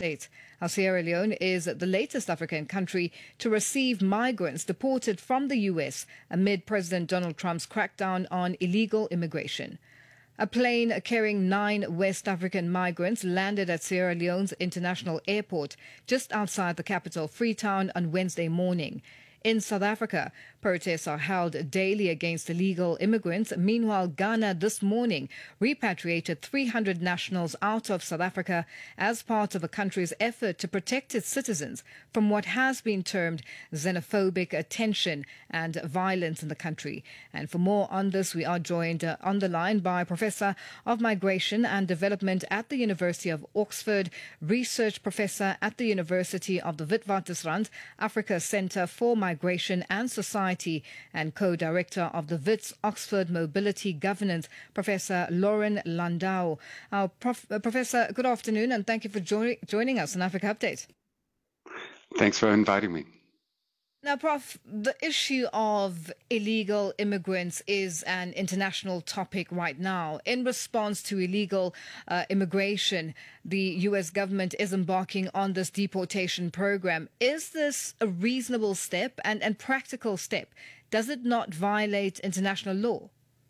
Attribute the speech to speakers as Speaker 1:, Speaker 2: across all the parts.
Speaker 1: States. Sierra Leone is the latest African country to receive migrants deported from the U.S. amid President Donald Trump's crackdown on illegal immigration. A plane carrying 9 West African migrants landed at Sierra Leone's international airport just outside the capital, Freetown, on Wednesday morning. In South Africa, protests are held daily against illegal immigrants. Meanwhile, Ghana this morning repatriated 300 nationals out of South Africa as part of the country's effort to protect its citizens from what has been termed xenophobic tension and violence in the country. And for more on this, we are joined on the line by Professor of Migration and Development at the University of Oxford, Research Professor at the University of the Witwatersrand Africa Centre for Migration and Society, and co-director of the WITS Oxford Mobility Governance, Professor Lauren Landau. Professor, good afternoon, and thank you for joining us on Africa Update.
Speaker 2: Thanks for inviting me.
Speaker 1: Now, Prof, the issue of illegal immigrants is an international topic right now. In response to illegal immigration, the U.S. government is embarking on this deportation program. Is this a reasonable step and practical step? Does it not violate international law?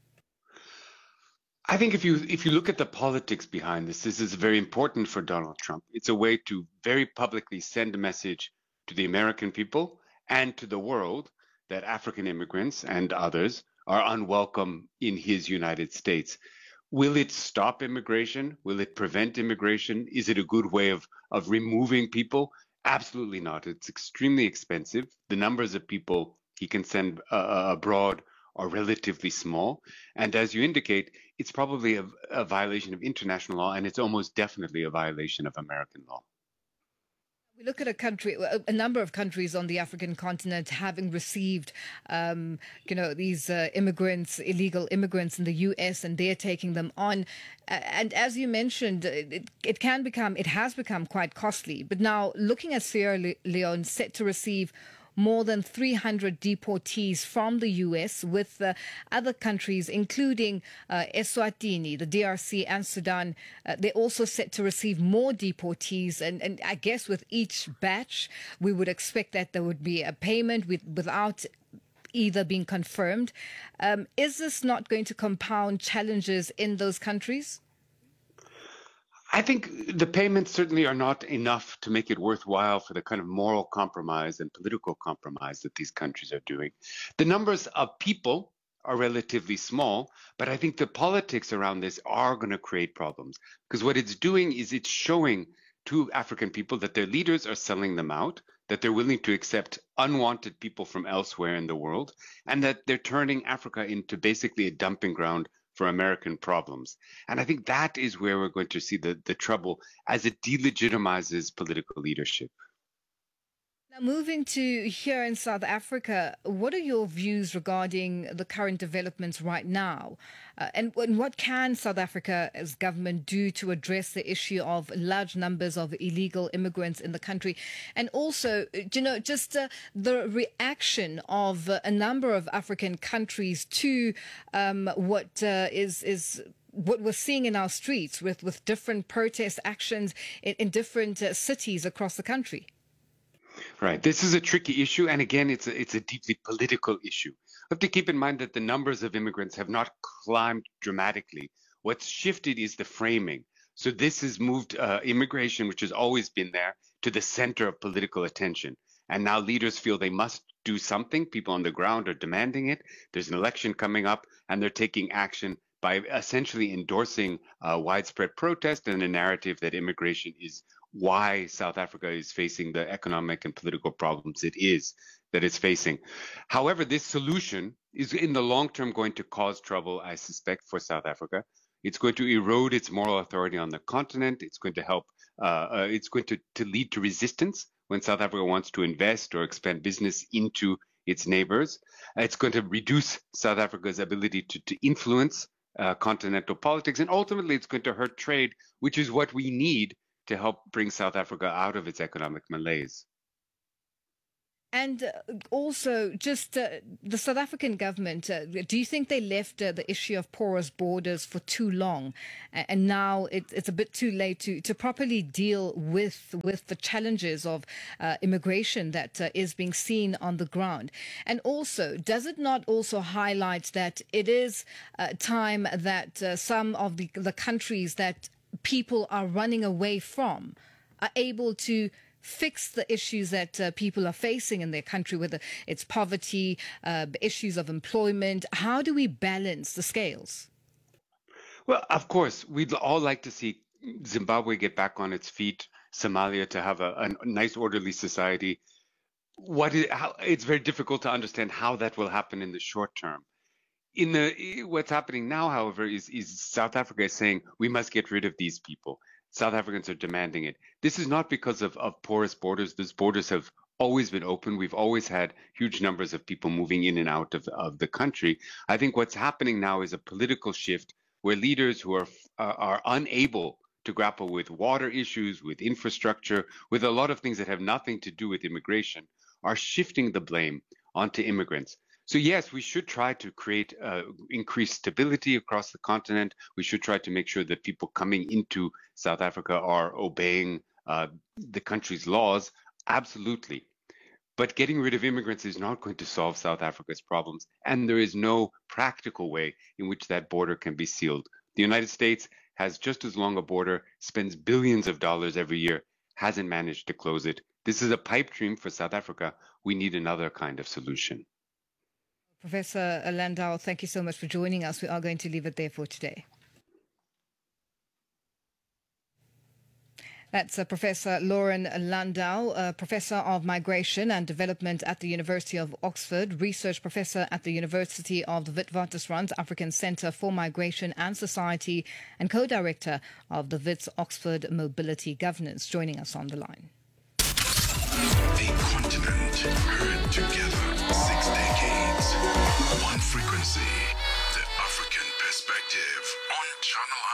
Speaker 2: I think if you look at the politics behind this is very important for Donald Trump. It's a way to very publicly send a message to the American people and to the world that African immigrants and others are unwelcome in his United States. Will it stop immigration? Will it prevent immigration? Is it a good way of removing people? Absolutely not. It's extremely expensive. The numbers of people he can send abroad are relatively small. And as you indicate, it's probably a violation of international law, and it's almost definitely a violation of American law.
Speaker 1: We look at a number of countries on the African continent having received, these illegal immigrants in the U.S., and they're taking them on. And as you mentioned, it has become quite costly. But now, looking at Sierra Leone, set to receive more than 300 deportees from the U.S., with other countries, including Eswatini, the DRC, and Sudan. They're also set to receive more deportees. And I guess with each batch, we would expect that there would be a payment without either being confirmed. Is this not going to compound challenges in those countries?
Speaker 2: I think the payments certainly are not enough to make it worthwhile for the kind of moral compromise and political compromise that these countries are doing. The numbers of people are relatively small, but I think the politics around this are going to create problems, because what it's doing is it's showing to African people that their leaders are selling them out, that they're willing to accept unwanted people from elsewhere in the world, and that they're turning Africa into basically a dumping ground for American problems. And I think that is where we're going to see the trouble, as it delegitimizes political leadership.
Speaker 1: Now, moving to here in South Africa, what are your views regarding the current developments right now? And what can South Africa's government do to address the issue of large numbers of illegal immigrants in the country? And also, the reaction of a number of African countries to what we're seeing in our streets with different protest actions in different cities across the country.
Speaker 2: Right. This is a tricky issue. And again, it's a deeply political issue. We have to keep in mind that the numbers of immigrants have not climbed dramatically. What's shifted is the framing. So this has moved immigration, which has always been there, to the center of political attention. And now leaders feel they must do something. People on the ground are demanding it. There's an election coming up, and they're taking action by essentially endorsing widespread protest and a narrative that immigration is why South Africa is facing the economic and political problems that it's facing. However, this solution is in the long term going to cause trouble, I suspect, for South Africa. It's going to erode its moral authority on the continent. It's going to help, it's going to lead to resistance when South Africa wants to invest or expand business into its neighbors. It's going to reduce South Africa's ability to influence continental politics. And ultimately, it's going to hurt trade, which is what we need to help bring South Africa out of its economic malaise.
Speaker 1: And also, just the South African government, do you think they left the issue of porous borders for too long? And now it's a bit too late to properly deal with the challenges of immigration that is being seen on the ground? And also, does it not also highlight that it is time that some of the countries that people are running away from are able to fix the issues that people are facing in their country, whether it's poverty, issues of employment? How do we balance the scales?
Speaker 2: Well, of course, we'd all like to see Zimbabwe get back on its feet, Somalia to have a nice, orderly society. It's very difficult to understand how that will happen in the short term. What's happening now, however, is South Africa is saying we must get rid of these people. South Africans are demanding it. This is not because of porous borders. Those borders have always been open. We've always had huge numbers of people moving in and out of the country. I think what's happening now is a political shift where leaders who are unable to grapple with water issues, with infrastructure, with a lot of things that have nothing to do with immigration, are shifting the blame onto immigrants. So yes, we should try to create increased stability across the continent. We should try to make sure that people coming into South Africa are obeying the country's laws. Absolutely. But getting rid of immigrants is not going to solve South Africa's problems. And there is no practical way in which that border can be sealed. The United States has just as long a border, spends billions of dollars every year, hasn't managed to close it. This is a pipe dream for South Africa. We need another kind of solution.
Speaker 1: Professor Landau, thank you so much for joining us. We are going to leave it there for today. That's Professor Lauren Landau, Professor of Migration and Development at the University of Oxford, Research Professor at the University of the Witwatersrand African Centre for Migration and Society, and Co-Director of the WITS Oxford Mobility Governance, joining us on the line.
Speaker 3: A continent heard together 6 decades. One frequency, the African perspective on Channel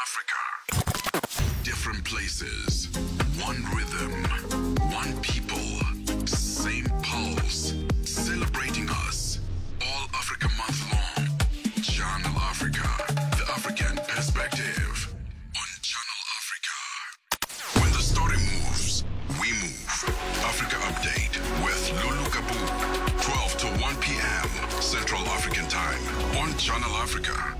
Speaker 3: Africa. Different places, one rhythm, one people, same pulse, celebrating us. All Africa month long. Channel Africa, the African perspective on Channel Africa. When the story moves, we move. Africa Update with Lulu Kabu, 12 to 1 p.m. Central African Time on Channel Africa.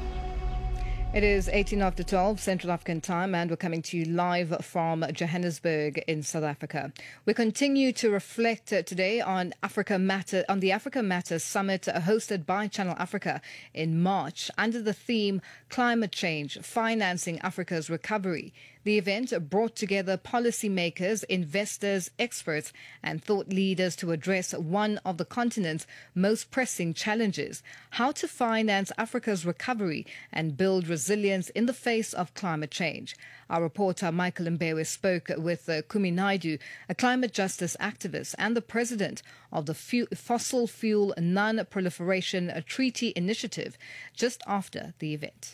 Speaker 1: It is 18 after 12 Central African Time, and we're coming to you live from Johannesburg in South Africa. We continue to reflect today on the Africa Matters Summit hosted by Channel Africa in March under the theme Climate Change, Financing Africa's Recovery. The event brought together policymakers, investors, experts, and thought leaders to address one of the continent's most pressing challenges: how to finance Africa's recovery and build resilience in the face of climate change. Our reporter Michael Mbewe spoke with Kumi Naidoo, a climate justice activist and the president of the Fossil Fuel Non-Proliferation Treaty Initiative, just after the event.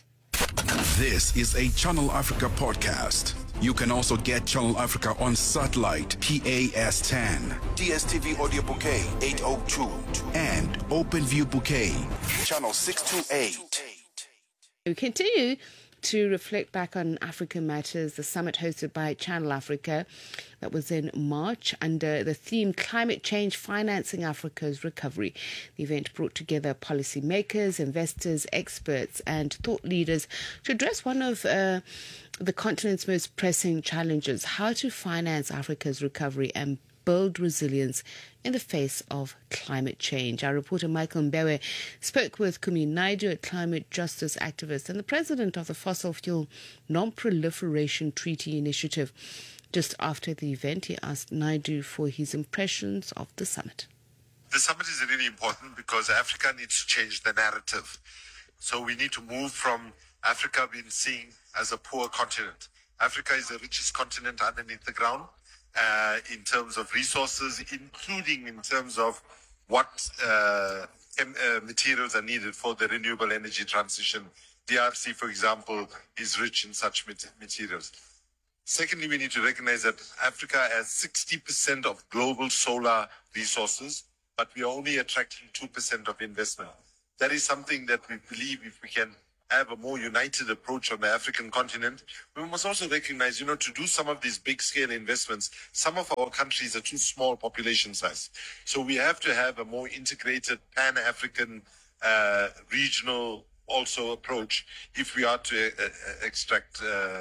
Speaker 3: This is a Channel Africa podcast. You can also get Channel Africa on satellite PAS10, DSTV audio bouquet 802, and OpenView bouquet channel 628.
Speaker 4: We continue to reflect back on Africa Matters, the summit hosted by Channel Africa that was in March under the theme Climate Change, Financing Africa's Recovery. The event brought together policymakers, investors, experts and thought leaders to address one of the continent's most pressing challenges: how to finance Africa's recovery and build resilience in the face of climate change. Our reporter Michael Mbewe spoke with Kumi Naidoo, a climate justice activist and the president of the Fossil Fuel Non-Proliferation Treaty Initiative. Just after the event, he asked Naidoo for his impressions of the summit.
Speaker 5: The summit is really important because Africa needs to change the narrative. So we need to move from Africa being seen as a poor continent. Africa is the richest continent underneath the ground. In terms of resources, including in terms of what materials are needed for the renewable energy transition. DRC, for example, is rich in such materials. Secondly, we need to recognize that Africa has 60% of global solar resources, but we are only attracting 2% of investment. That is something that we believe if we can have a more united approach on the African continent. We must also recognize, to do some of these big scale investments, some of our countries are too small population size. So we have to have a more integrated pan-African regional also approach if we are to extract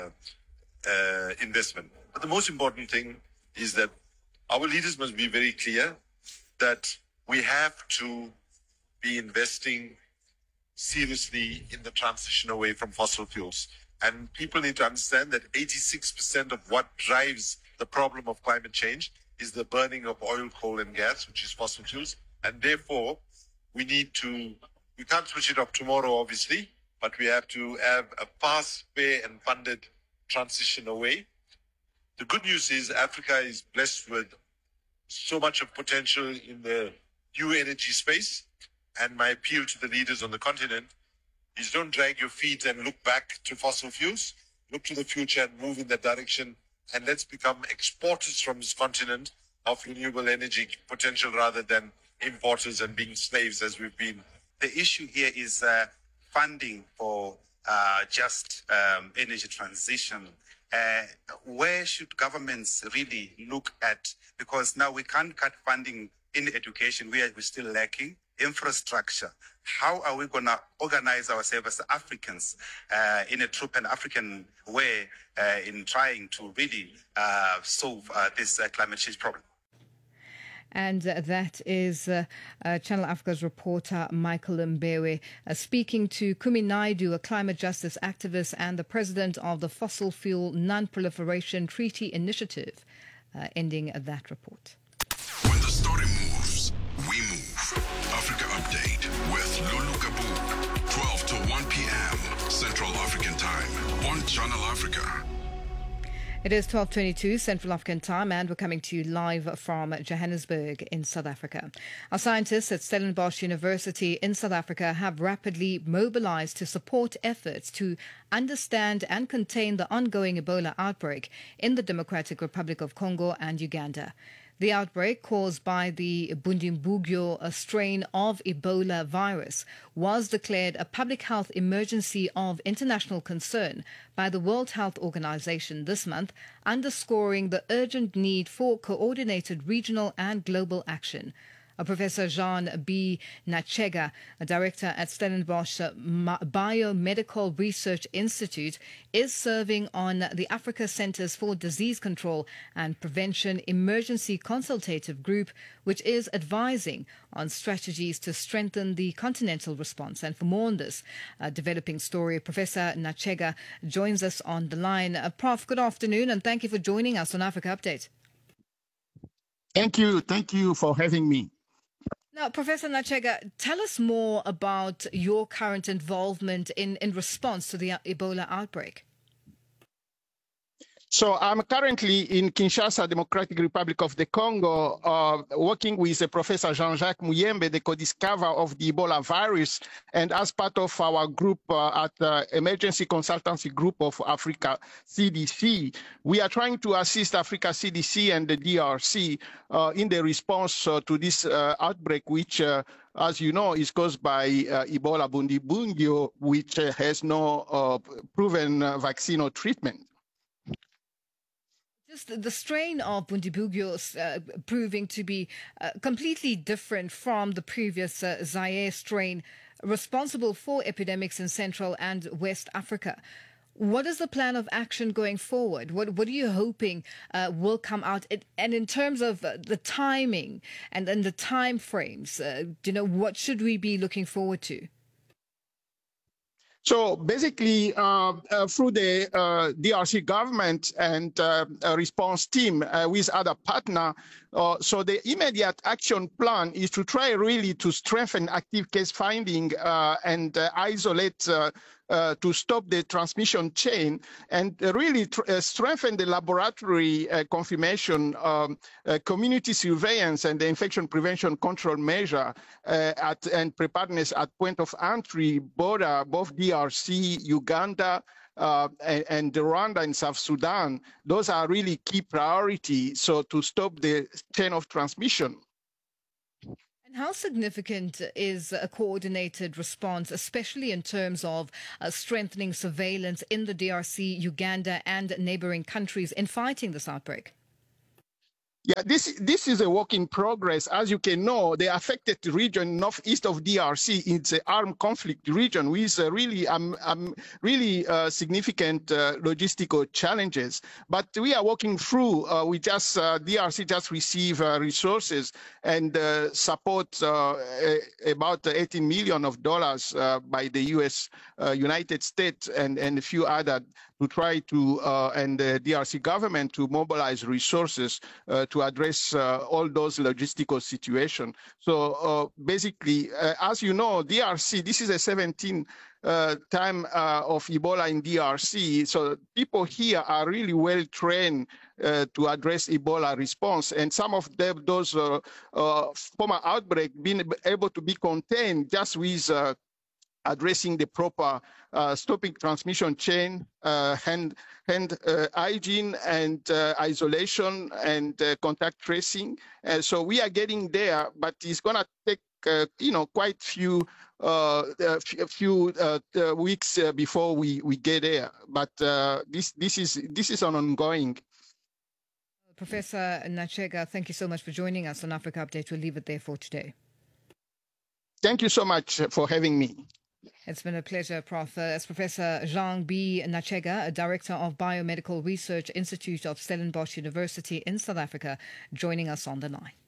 Speaker 5: investment. But the most important thing is that our leaders must be very clear that we have to be investing seriously in the transition away from fossil fuels. And people need to understand that 86% of what drives the problem of climate change is the burning of oil, coal, and gas, which is fossil fuels. And therefore, we can't switch it off tomorrow, obviously, but we have to have a fast, fair, and funded transition away. The good news is Africa is blessed with so much of potential in the new energy space. And my appeal to the leaders on the continent is don't drag your feet and look back to fossil fuels. Look to the future and move in that direction. And let's become exporters from this continent of renewable energy potential rather than importers and being slaves as we've been.
Speaker 6: The issue here is funding for just energy transition. Where should governments really look at? Because now we can't cut funding in education. We're still lacking infrastructure. How are we going to organize ourselves as Africans in a true Pan-African way in trying to really solve this climate change problem?
Speaker 1: And that is Channel Africa's reporter Michael Mbewe speaking to Kumi Naidoo, a climate justice activist and the president of the Fossil Fuel Non-Proliferation Treaty Initiative, ending that report.
Speaker 3: When the story moves, we move. Africa Update with Lulu Kabu, 12 to 1 p.m. Central African Time on Channel Africa.
Speaker 1: It is 12:22 Central African Time, and we're coming to you live from Johannesburg in South Africa. Our scientists at Stellenbosch University in South Africa have rapidly mobilized to support efforts to understand and contain the ongoing Ebola outbreak in the Democratic Republic of Congo and Uganda. The outbreak, caused by the Bundibugyo strain of Ebola virus, was declared a public health emergency of international concern by the World Health Organization this month, underscoring the urgent need for coordinated regional and global action. Professor Jean B. Nachega, a director at Stellenbosch Biomedical Research Institute, is serving on the Africa Centers for Disease Control and Prevention Emergency Consultative Group, which is advising on strategies to strengthen the continental response. And for more on this developing story, Professor Nachega joins us on the line. Prof, good afternoon, and thank you for joining us on Africa Update.
Speaker 7: Thank you for having me.
Speaker 1: Now, Professor Nachega, tell us more about your current involvement in response to the Ebola outbreak.
Speaker 7: So I'm currently in Kinshasa, Democratic Republic of the Congo, working with Professor Jean-Jacques Muyembe, the co-discoverer of the Ebola virus, and as part of our group at the Emergency Consultancy Group of Africa, CDC, we are trying to assist Africa CDC and the DRC in the response to this outbreak, which as you know, is caused by Ebola Bundibugyo, which has no proven vaccine or treatment.
Speaker 1: The strain of Bundibugyo proving to be completely different from the previous Zaire strain responsible for epidemics in Central and West Africa. What is the plan of action going forward? What are you hoping will come out? And in terms of the timing and the time frames, what should we be looking forward to?
Speaker 7: So basically, through the DRC government and response team with other partner, so the immediate action plan is to try really to strengthen active case finding and isolate to stop the transmission chain and really strengthen the laboratory confirmation, community surveillance, and the infection prevention control measure and preparedness at point of entry, border, both DRC, Uganda, and Rwanda and South Sudan. Those are really key priorities. So to stop the chain of transmission.
Speaker 1: How significant is a coordinated response, especially in terms of strengthening surveillance in the DRC, Uganda, and neighboring countries in fighting this outbreak?
Speaker 7: Yeah, this is a work in progress. As you can know, the affected region northeast of DRC is an armed conflict region with really significant logistical challenges. But we are working through. DRC just received resources and support about $18 million by the U.S., United States, and a few other to try to and the DRC government to mobilize resources to address all those logistical situations. So basically, as you know, DRC, this is a 17th time of Ebola in DRC. So people here are really well trained to address Ebola response. And some of those former outbreaks been able to be contained just with addressing the proper stopping transmission chain, hand hygiene and isolation and contact tracing. So we are getting there, but it's going to take quite few weeks before we get there. But this is an ongoing.
Speaker 1: Professor Nachega, thank you so much for joining us on Africa Update. We'll leave it there for today.
Speaker 7: Thank you so much for having me.
Speaker 1: It's been a pleasure, Prof. It's Professor Jean B. Nachega, Director of Biomedical Research Institute of Stellenbosch University in South Africa, joining us on the line.